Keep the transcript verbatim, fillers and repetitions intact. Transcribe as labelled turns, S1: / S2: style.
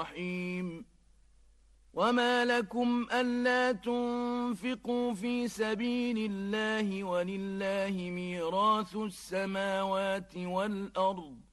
S1: الرحيم وما لكم ألا تنفقوا في سبيل الله ولله ميراث السماوات والأرض